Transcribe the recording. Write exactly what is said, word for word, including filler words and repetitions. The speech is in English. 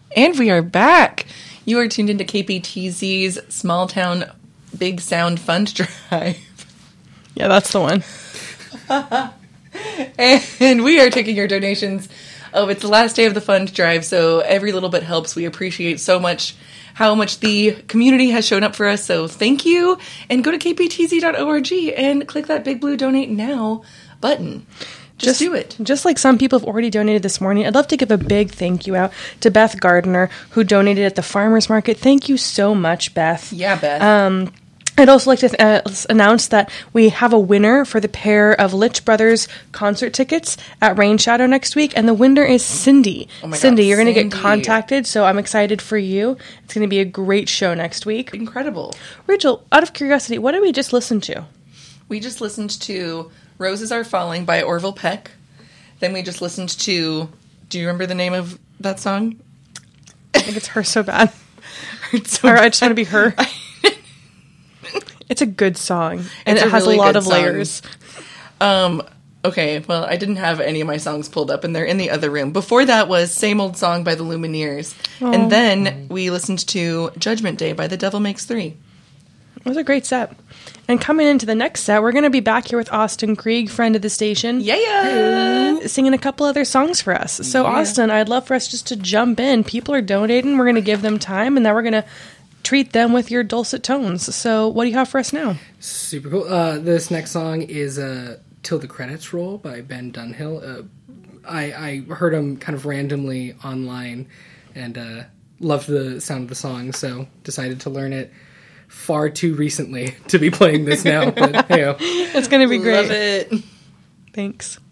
And we are back. You are tuned into K P T Z's Small Town Big Sound Fund Drive. Yeah, that's the one. And we are taking your donations. Oh, it's the last day of the fund drive, so every little bit helps. We appreciate so much how much the community has shown up for us, so thank you. And go to k p t z dot org and click that big blue Donate Now button. Just, just do it. Just like some people have already donated this morning, I'd love to give a big thank you out to Beth Gardner, who donated at the farmer's market. Thank you so much, Beth. Yeah, Beth. Um... I'd also like to uh, announce that we have a winner for the pair of Litch Brothers concert tickets at Rain Shadow next week, and the winner is Cindy. Oh my Cindy, God, you're going to get Cindy. contacted, so I'm excited for you. It's going to be a great show next week. Incredible. Rachel, out of curiosity, what did we just listen to? We just listened to Roses Are Falling by Orville Peck. Then we just listened to, do you remember the name of that song? I think it's Her So Bad. Hurts So Or Bad. I just want to be her. It's a good song, and It's it a has really a lot good of song. layers. Um, okay, well, I didn't have any of my songs pulled up, and they're in the other room. Before that was Same Old Song by the Lumineers. Aww. And then we listened to Judgment Day by The Devil Makes Three. It was a great set. And coming into the next set, we're going to be back here with Austin Krieg, friend of the station. Yeah! Singing a couple other songs for us. So, Yeah. Austin, I'd love for us just to jump in. People are donating. We're going to give them time, and then we're going to treat them with your dulcet tones. So, what do you have for us now? Super cool. Uh, this next song is uh, Till the Credits Roll by Ben Dunhill. Uh, I, I heard him kind of randomly online and uh, loved the sound of the song, so decided to learn it far too recently to be playing this now. But, hey, It's going to be great. Love it. Thanks.